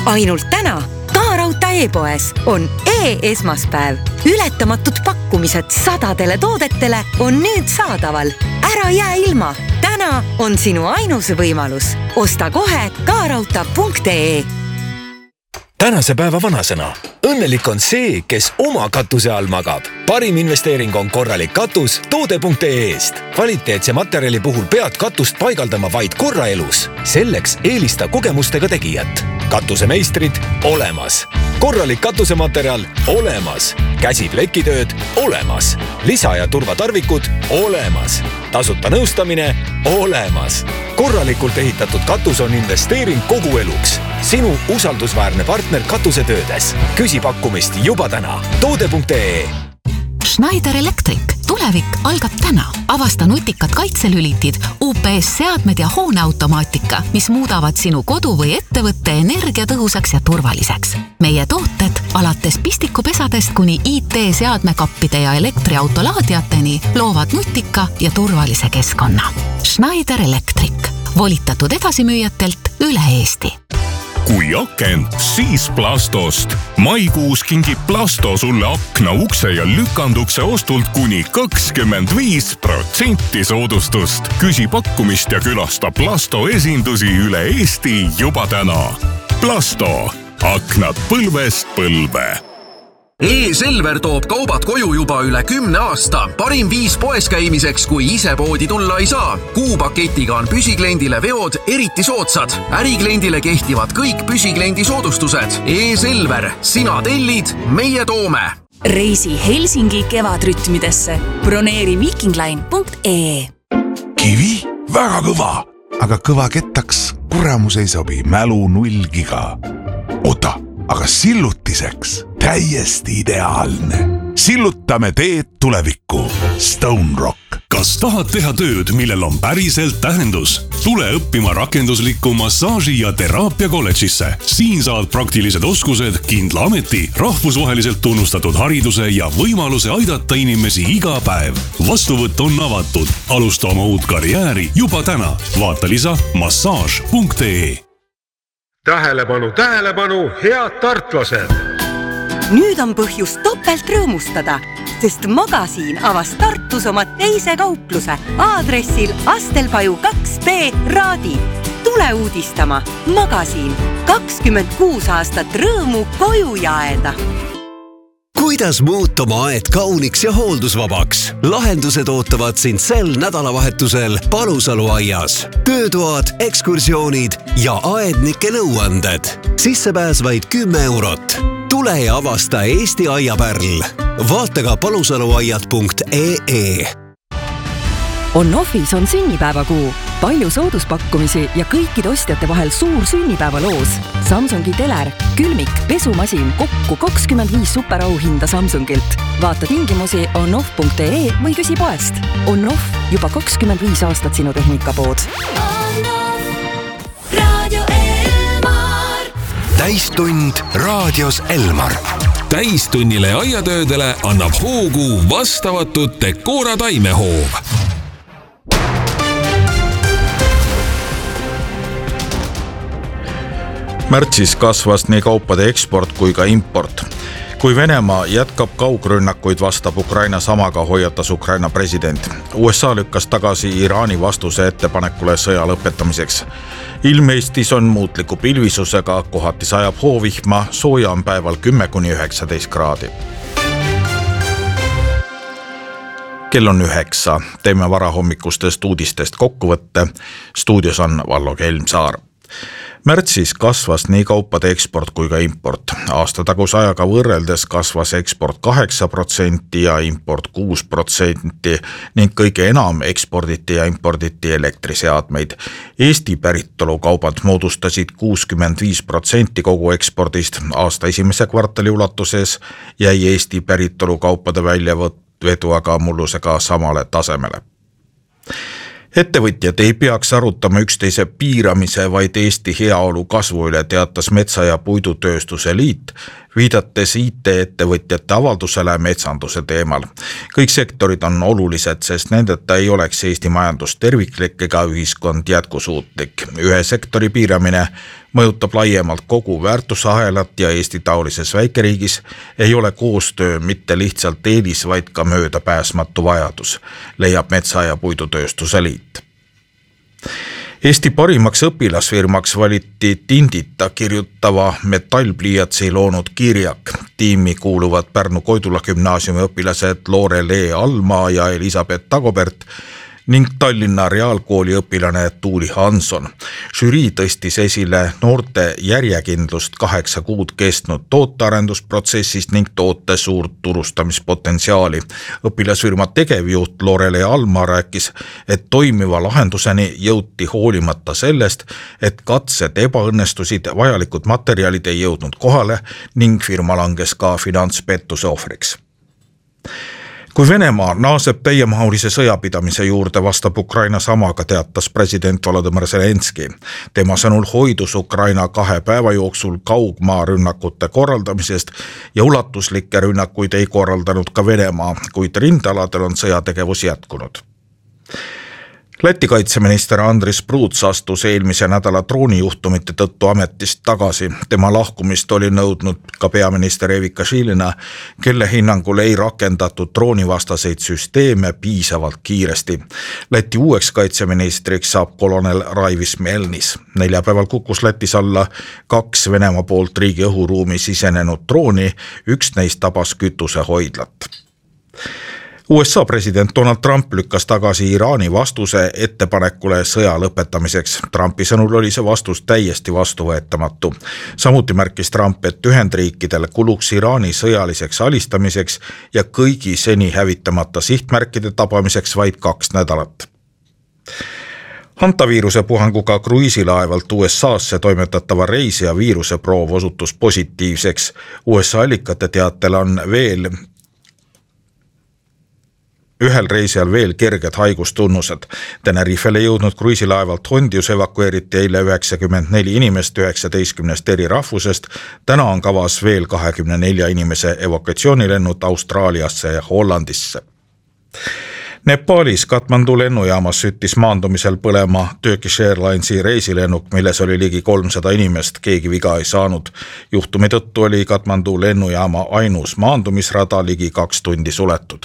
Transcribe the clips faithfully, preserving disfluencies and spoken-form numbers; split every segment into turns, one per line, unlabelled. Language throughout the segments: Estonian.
Ainult täna Ka-Raudtee e-poes on e-esmaspäev. Ületamatud pakkumised sadadele toodetele on nüüd saadaval. Ära jää ilma. Täna on sinu ainus võimalus. Osta kohe kaarauta punkt ee.
Tänase päeva vanasõna. Õnnelik on see, kes oma katuse all magab. Parim investeering on korralik katus toode punkt ee eest. Kvaliteetse materjali puhul pead katust paigaldama vaid korra elus. Selleks eelista kogemustega tegijat. Katusemeistrid olemas. Korralik katusematerjal olemas. Käsiplekitööd olemas. Lisa- ja turvatarvikud olemas. Tasuta nõustamine olemas. Korralikult ehitatud katus on investeering kogu eluks. Sinu usaldusväärne partner katusetöödes. Küsi pakkumist juba täna. toode punkt ee.
Schneider Electric. Tulevik algab täna. Avasta nutikad kaitselülitid, U P S-seadmed ja hooneautomaatika, mis muudavad sinu kodu või ettevõtte energiatõhusaks ja turvaliseks. Meie tooted alates pistikupesadest kuni I T-seadmekappide ja elektriautolaadiateni loovad nutika ja turvalise keskkonna. Schneider Electric. Volitatud edasimüüjatelt üle Eesti.
Kui aken, siis Plastost. Maikuus kingib Plasto sulle akna, ukse ja lükandukse ostult kuni kakskümmend viis protsenti soodustust. Küsi pakkumist ja külasta Plasto esindusi üle Eesti juba täna. Plasto. Aknad põlvest põlve.
E-Selver toob kaubad koju juba üle kümne aasta. Parim viis poes käimiseks, kui ise poodi tulla ei saa. Kuupaketiga on püsikliendile veod eriti soodsad. Ärikliendile kehtivad kõik püsikliendi soodustused. E-Selver. Sina tellid, meie toome.
Reisi Helsingi kevadrütmidesse. Broneeri viikingline punkt ee.
Kivi? Väga kõva. Aga kõva kettaks kuramus ei sobi. Mälu null giga. Ota. Aga sillutiseks täiesti ideaalne. Sillutame teed tulevikku. Stone Rock.
Kas tahad teha tööd, millel on päriselt tähendus? Tule õppima rakenduslikku massaaži ja teraapia kolledžisse. Siin saad praktilised oskused, kindla ameti, rahvusvaheliselt tunnustatud hariduse ja võimaluse aidata inimesi iga päev. Vastuvõtt on avatud. Alusta oma uut karjääri juba täna. Vaata lisa massaaž punkt ee.
Tähelepanu, tähelepanu, head tartlased!
Nüüd on põhjus topelt rõõmustada, sest Magasiin avas Tartus oma teise kaupluse aadressil Astelpaju kaks B Raadi. Tule uudistama. Magasiin. kakskümmend kuus aastat rõõmu koju jaeda.
Kuidas muuta oma aed kauniks ja hooldusvabaks? Lahendused ootavad sind sel nädalavahetusel Palusalu aias. Töötoad, ekskursioonid ja aednike nõuanded. Sissepääs vaid kümme eurot. Tule ja avasta Eesti aiapärl. Vaata ka palusaluaiad punkt ee.
On-Offis on sünnipäevakuu. Palju sooduspakkumisi ja kõikide ostjate vahel suur sünnipäevaloos. Samsungi teler, külmik, pesumasin, kokku kakskümmend viis superauhinda Samsungilt. Vaata tingimusi on-off punkt ee või küsi poest. On-Off juba kakskümmend viis aastat sinu tehnikapood.
Radio Elmar.
Täistund raadios Elmar. Täistunnile ja aiatöödele annab hoogu vastavatud Decora taimehoov.
Märtsis kasvas nii kaupade eksport kui ka import. Kui Venemaa jätkab kaugrünnakuid, vastab Ukraina samaga, hoiatas Ukraina president. U S A lükkas tagasi Iraani vastuse ettepanekule sõja lõpetamiseks. Ilm Eestis on muutliku pilvisusega, kohati sajab hoovihma, sooja on päeval kümme kuni üheksateist kraadi. Kell on üheksa. Teeme varahommikustest uudistest kokkuvõtte. Stuudios on Vallo Kelmsaar. Märtsis kasvas nii kaupade eksport kui ka import. Aastataguse ajaga võrreldes kasvas eksport kaheksa protsenti ja import kuus protsenti ning kõige enam eksporditi ja imporditi elektriseadmeid. Eesti päritolu kaubad moodustasid kuuskümmend viis protsenti kogu ekspordist. Aasta esimese kvartali ulatuses jäi Eesti päritolu kaupade väljavõtu aga mullusega samale tasemele. Ettevõtjad ei peaks arutama üksteise piiramise, vaid Eesti heaolu kasvu üle, teatas Metsa- ja Puidutööstuse liit. viidates I T-ettevõtjate avaldusele metsanduse teemal. Kõik sektorid on olulised, sest nendeta ei oleks Eesti majandus terviklik ega ühiskond jätkusuutlik. Ühe sektori piiramine mõjutab laiemalt kogu väärtusahelat ja Eesti taolises väikeriigis ei ole koostöö mitte lihtsalt eelis, vaid ka möödapääsmatu vajadus, leiab Metsa- ja Puidutööstuse Liit. Eesti parimaks õpilasfirmaks valiti Tindita kirjutava metallpliiatsi loonud Kirjak. Tiimi kuuluvad Pärnu Koidula gümnaasiumi õpilased Loore-Lee Alma ja Elisabeth Dagobert ning Tallinna Reaalkooli õpilane Tuuli Hanson. Žürii tõstis esile noorte järjekindlust kaheksa kuud kestnud tootearendusprotsessist ning toote suurt turustamispotentsiaali. Õpilasfirma tegevjuht Loore-Lee Alma rääkis, et toimiva lahenduseni jõuti hoolimata sellest, et katsed ebaõnnestusid, vajalikud materjalid ei jõudnud kohale ning firma langes ka finantspettuse ohvriks. Kui Venemaa naaseb täiemahulise sõjapidamise juurde, vastab Ukraina samaga, teatas president Volodõmõr Zelenski. Tema sõnul hoidus Ukraina kahe päeva jooksul kaugmaa rünnakute korraldamisest ja ulatuslikke rünnakuid ei korraldanud ka Venemaa, kuid rindealadel on sõjategevus jätkunud. Läti kaitseminister Andris Pruuts astus eelmise nädala droonijuhtumite tõttu ametist tagasi. Tema lahkumist oli nõudnud ka peaminister Evika Žilina, kelle hinnangul ei rakendatud droonivastaseid süsteeme piisavalt kiiresti. Läti uueks kaitseministriks saab kolonel Raivis Melnis. Neljapäeval kukkus Lätis alla kaks Venemaa poolt riigi õhuruumi sisenenud drooni, üks neist tabas kütusehoidlat. U S A president Donald Trump lükkas tagasi Iraani vastuse ettepanekule sõja lõpetamiseks. Trumpi sõnul oli see vastus täiesti vastuvõetamatu. Samuti märkis Trump, et Ühendriikidel kuluks Iraani sõjaliseks alistamiseks ja kõigi seni hävitamata sihtmärkide tabamiseks vaid kaks nädalat. Hantaviiruse puhanguga kruiisilaevalt U S A-sse toimetatava reisija viiruse proov osutus positiivseks. U S A allikate teatel on veel ühel reisijal veel kerged haigustunnused. Tenerifele jõudnud kruiisilaevalt Hondius evakueeriti eile üheksakümmend neli inimest üheksateistkümnest eri rahvusest. Täna on kavas veel kahekümne nelja inimese evakuatsioonilennud Austraaliasse ja Hollandisse. Nepaalis Katmandu lennujaamas süttis maandumisel põlema Turkish Airlinesi reisilennuk, milles oli ligi kolmsada inimest, keegi viga ei saanud. Juhtumi tõttu oli Katmandu lennujaama ainus maandumisrada ligi kaks tundi suletud.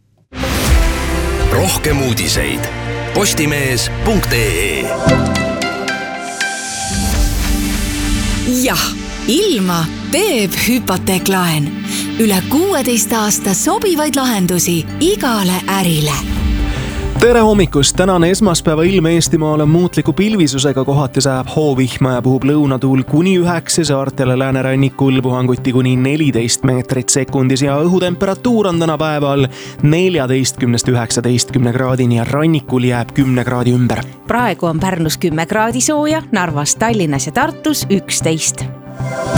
Rohkem uudiseid postimees punkt ee.
Jah, ilma teeb hüpoteeklaen. Üle kuueteist aasta sobivaid lahendusi igale ärile.
Tere hommikust! Tänane esmaspäeva ilm Eestimaal on muutliku pilvisusega, kohati sajab hoovihma ja puhub lõunatuul kuni üheksa, saartele läänerannikul puhanguti kuni neliteist meetrit sekundis ja õhutemperatuur on täna päeval neljateistkümnest üheksateistkümne kraadini ja rannikul jääb kümne kraadi ümber.
Praegu on Pärnus kümme kraadi sooja, Narvas, Tallinnas ja Tartus üksteist.